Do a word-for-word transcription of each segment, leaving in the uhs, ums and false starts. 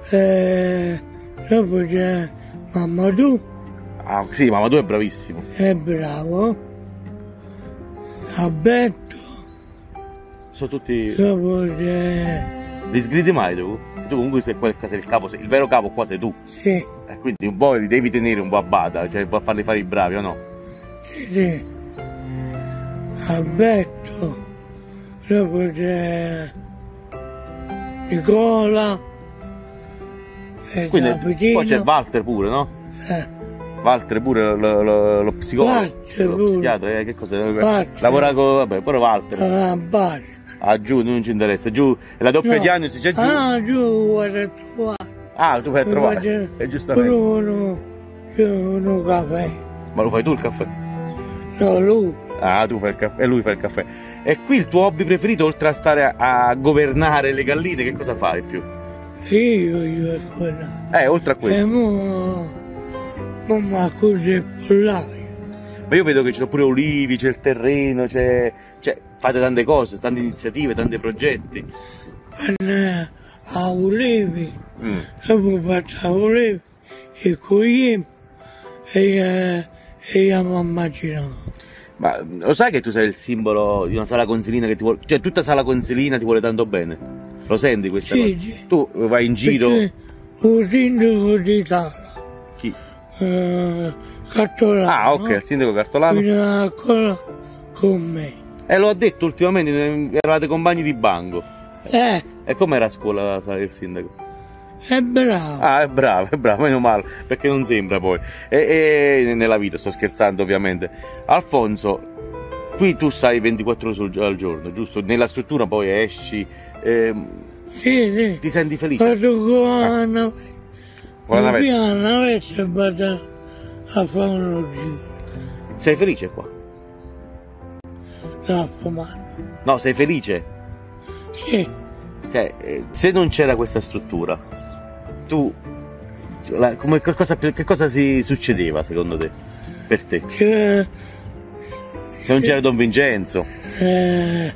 Eh, dopo c'è Mamadou. Ah, sì, Mamadou è bravissimo. È bravo. Alberto. Sono tutti... Dopo c'è... Li sgridi mai tu? Tu comunque sei, quel, sei il capo, sei, il vero capo qua sei tu. Sì. Eh, quindi un po' li devi tenere un po' a bada, cioè un po' a farli fare i bravi o no? Sì, sì. Alberto. Dopo c'è Nicola. E Quindi Capitino. poi c'è Walter pure, no? Eh. Walter pure lo, lo, lo psicologo, Walter lo pure. psichiatra, eh, che cosa? Walter. Lavora con, vabbè, pure Walter. Ah, Bari. Ah, giù, non ci interessa, giù, è la doppia No. diagnosi, c'è giù. Ah, giù, guarda trovare. Ah, tu vai a trovare, Guarda, e giustamente. uno, uno caffè. Ma lo fai tu il caffè? No, lui. Ah, tu fai il caffè, e lui fa il caffè. E qui il tuo hobby preferito, oltre a stare a, a governare le galline, che cosa fai più? Io, io e quella. Eh, oltre a E questo. mo, mo ma così il pollaio. Ma io vedo che ci sono pure olivi, c'è il terreno, c'è... cioè, fate tante cose, tante iniziative, tanti progetti. Vanno a ulivi, Mm. dopo faccio a ulivi e cogliamo e, eh, e andiamo a immaginare. Ma lo sai che tu sei il simbolo di una sala consilina che ti vuole... cioè tutta sala consilina ti vuole tanto bene? Lo senti questa Sì, cosa? sì. Tu vai in giro... Perché un sindaco d'Italia, Chi? eh, Cartolano, Ah, ok, il sindaco Cartolano. viene ancora con me. E lo ha detto ultimamente, eh, eravate compagni di banco. Eh, E com'era a scuola sai, il sindaco? è bravo. Ah, è bravo, è bravo, meno male, perché non sembra poi. E, e nella vita, sto scherzando ovviamente. Alfonso, qui tu stai ventiquattro ore sul- al giorno, giusto? Nella struttura poi esci, ehm, Sì, sì. ti senti felice? Vado con la navetta. Con la navetta. La navetta e vado a fare uno giro. Sei felice qua? La fumare. No, sei felice? Sì, Cioè, eh, se non c'era questa struttura, tu... la- come, che, cosa, che cosa si succedeva secondo te? Per te? che Se non c'era Don Vincenzo? eh,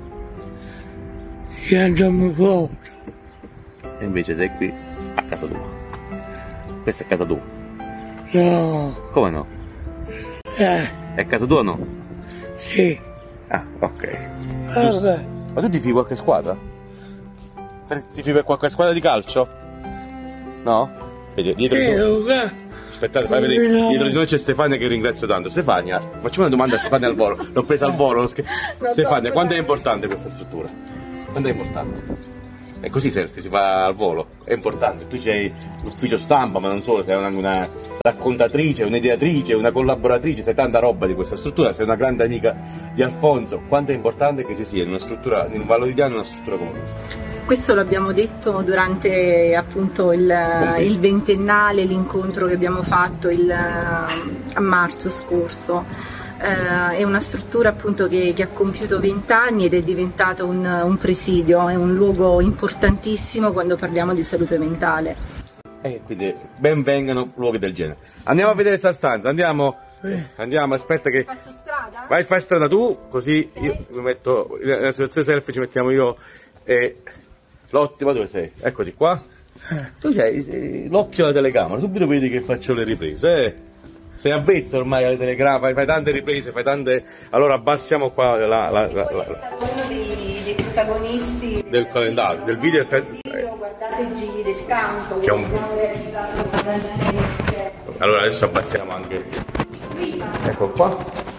che andiamo fuori. E invece sei qui a casa tua. Questa è casa tua. No, Come no? eh, È casa tua o no? sì. Ah, ok. Vabbè, Ma tu tifi qualche squadra? Tifi per qualche squadra di calcio? No? Vedi, dietro di sì, noi. Luca. Aspettate, fai vedere. No. Dietro di noi c'è Stefania che ringrazio tanto. Stefania, facciamo una domanda a Stefania al volo. L'ho presa al volo. sch- Stefania, quanto è importante questa struttura? Quanto è importante? E così selfie si fa al volo, è importante. Tu c'hai l'ufficio stampa, ma non solo, sei una, una raccontatrice, un'ideatrice, una collaboratrice, sai tanta roba di questa struttura, sei una grande amica di Alfonso. Quanto è importante che ci sia in una struttura, in un Valoridiano, una struttura come questa? Questo l'abbiamo detto durante appunto il, il ventennale, l'incontro che abbiamo fatto il, a marzo scorso. Eh, è una struttura appunto che, che ha compiuto vent'anni ed è diventato un, un presidio, è un luogo importantissimo quando parliamo di salute mentale. E quindi ben vengano luoghi del genere. Andiamo a vedere questa stanza, andiamo, andiamo, aspetta che... Faccio strada? Vai, fai strada tu, così io mi metto, nella situazione selfie ci mettiamo io e l'ottimo, dove sei? Eccoti qua. Tu sei, sei l'occhio alla telecamera, subito vedi che faccio le riprese, eh? Sei avvezzo ormai alle telecamere, fai tante riprese, fai tante... Allora abbassiamo qua la... la, la, la, Poi è stato uno dei, dei protagonisti del calendario, del video... del video, guardate i giri del campo, C'è un- abbiamo realizzato una Allora adesso abbassiamo anche... Ecco qua.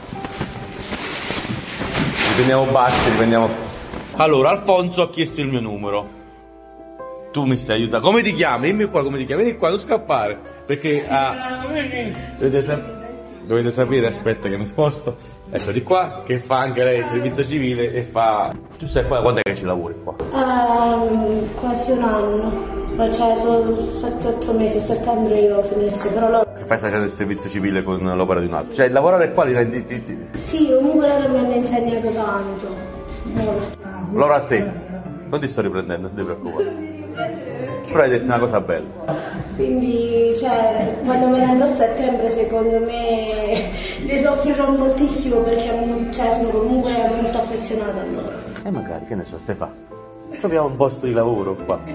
Riprendiamo bassi, riprendiamo... Allora, Alfonso ha chiesto il mio numero. Tu mi stai aiutando. Come ti chiami? Dimmi qua come ti chiami. Vieni qua, non scappare. Perché ah, dovete, sap- dovete sapere, aspetta che mi sposto. Ecco di qua, che fa anche lei servizio civile e fa... Tu sai qua, quando è che ci lavori qua? Um, quasi un anno, ma cioè sono sette otto mesi, a settembre io finisco, però loro... Che fai facendo il servizio civile con l'opera di un altro? Cioè lavorare qua li rendi... Ti, ti... Sì, comunque loro mi hanno insegnato tanto, molto. Loro a te. Non ti sto riprendendo, non ti preoccupare. Però hai detto una cosa bella. Quindi, cioè, quando me ne andrò a settembre, secondo me ne soffrirò moltissimo perché cioè, sono comunque molto affezionata a loro. E magari, che ne so, Stefano, troviamo un posto di lavoro qua.